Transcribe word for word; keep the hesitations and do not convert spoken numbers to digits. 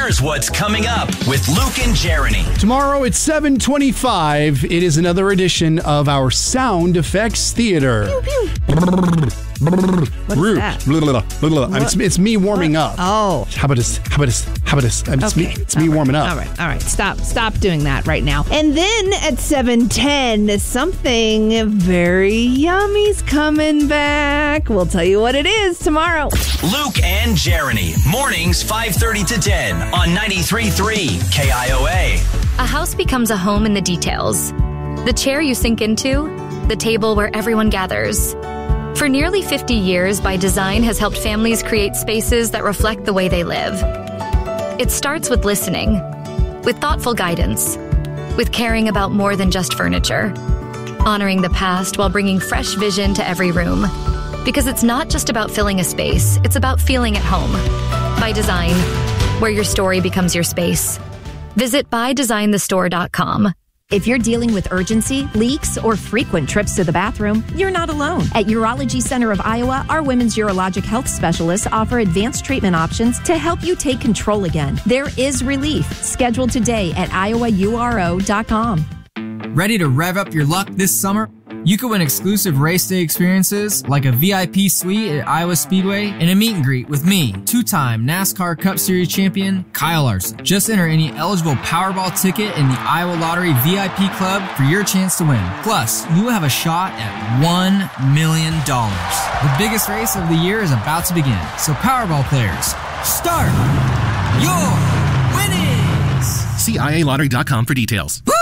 Here's what's coming up with Luke and Jeremy. Tomorrow at seven twenty-five, it is another edition of our Sound Effects Theater. Pew, pew. What's Rude. that? Blah, blah, blah, blah, blah. It's, it's me warming What? up. Oh. How about this? How about this? How about this? It's Okay. me, it's me All right. warming up. All right, all right. Stop, stop doing that right now. And then at seven ten, something very yummy's coming back. We'll tell you what it is tomorrow. Luke and Jeremy. Mornings five thirty to ten on ninety-three point three K I O A. A house becomes a home in the details. The chair you sink into, the table where everyone gathers. For nearly fifty years, By Design has helped families create spaces that reflect the way they live. It starts with listening, with thoughtful guidance, with caring about more than just furniture, honoring the past while bringing fresh vision to every room. Because it's not just about filling a space, it's about feeling at home. By Design, where your story becomes your space. Visit by design the store dot com. If you're dealing with urgency, leaks, or frequent trips to the bathroom, you're not alone. At Urology Center of Iowa, our women's urologic health specialists offer advanced treatment options to help you take control again. There is relief. Schedule today at iowa u r o dot com. Ready to rev up your luck this summer? You could win exclusive race day experiences like a V I P suite at Iowa Speedway and a meet and greet with me, two-time NASCAR Cup Series champion Kyle Larson. Just enter any eligible Powerball ticket in the Iowa Lottery V I P Club for your chance to win. Plus, you will have a shot at one million dollars. The biggest race of the year is about to begin, so Powerball players, start your winnings! See I A lottery dot com for details. Woo!